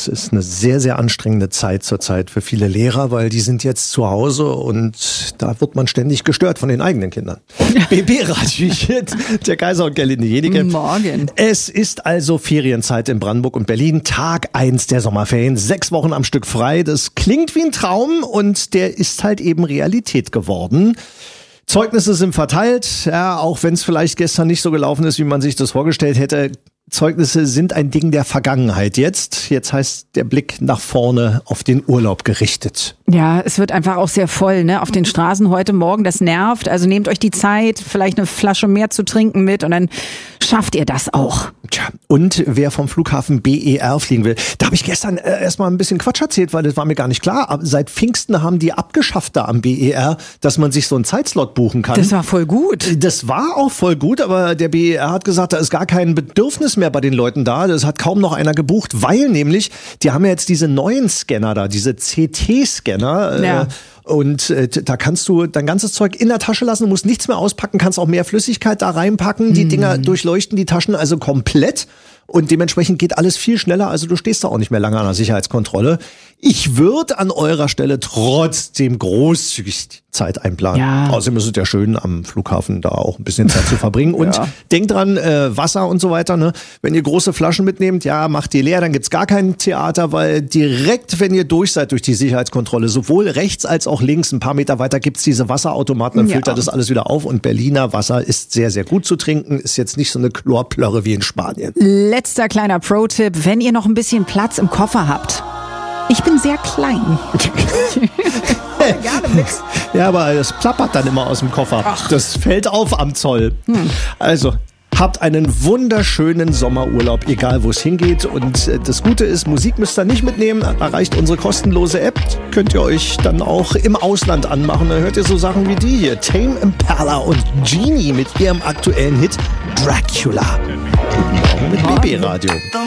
Das ist eine sehr, sehr anstrengende Zeit zurzeit für viele Lehrer, weil die sind jetzt zu Hause und da wird man ständig gestört von den eigenen Kindern. BB-Radio, der Kaiser und Gerlinde Jenike. Morgen. Es ist also Ferienzeit in Brandenburg und Berlin, Tag 1 der Sommerferien, 6 Wochen am Stück frei. Das klingt wie ein Traum und der ist halt eben Realität geworden. Zeugnisse sind verteilt, ja, auch wenn es vielleicht gestern nicht so gelaufen ist, wie man sich das vorgestellt hätte. Zeugnisse sind ein Ding der Vergangenheit jetzt. Jetzt heißt der Blick nach vorne auf den Urlaub gerichtet. Ja, es wird einfach auch sehr voll, ne? Auf den Straßen heute Morgen, das nervt. Also nehmt euch die Zeit, vielleicht eine Flasche mehr zu trinken mit und dann schafft ihr das auch. Tja, und wer vom Flughafen BER fliegen will, da habe ich gestern erstmal ein bisschen Quatsch erzählt, weil das war mir gar nicht klar. Aber seit Pfingsten haben die abgeschafft da am BER, dass man sich so einen Zeitslot buchen kann. Das war voll gut. Das war auch voll gut, aber der BER hat gesagt, da ist gar kein Bedürfnis mehr bei den Leuten da. Das hat kaum noch einer gebucht, weil nämlich, die haben ja jetzt diese neuen Scanner da, diese CT-Scanner. Ja. Und da kannst du dein ganzes Zeug in der Tasche lassen, du musst nichts mehr auspacken, kannst auch mehr Flüssigkeit da reinpacken. Die Dinger durchleuchten die Taschen also komplett. Und dementsprechend geht alles viel schneller, also du stehst da auch nicht mehr lange an der Sicherheitskontrolle. Ich würde an eurer Stelle trotzdem großzügig Zeit einplanen. Ja. Außerdem ist es ja schön, am Flughafen da auch ein bisschen Zeit zu verbringen. Und denkt dran, Wasser und so weiter. Ne? Wenn ihr große Flaschen mitnehmt, ja, macht die leer, dann gibt's gar kein Theater, weil direkt, wenn ihr durch seid durch die Sicherheitskontrolle, sowohl rechts als auch links, ein paar Meter weiter gibt's diese Wasserautomaten, dann füllt er das alles wieder auf. Und Berliner Wasser ist sehr, sehr gut zu trinken, ist jetzt nicht so eine Chlorplörre wie in Spanien. Letzter kleiner Pro-Tipp, wenn ihr noch ein bisschen Platz im Koffer habt. Ich bin sehr klein. Gerne mit. Ja, aber das plappert dann immer aus dem Koffer. Ach. Das fällt auf am Zoll. Also, habt einen wunderschönen Sommerurlaub, egal wo es hingeht. Und das Gute ist, Musik müsst ihr nicht mitnehmen. Erreicht unsere kostenlose App. Könnt ihr euch dann auch im Ausland anmachen. Da hört ihr so Sachen wie die hier. Tame Impala und Genie mit ihrem aktuellen Hit Dracula. Guten Morgen mit BB Radio.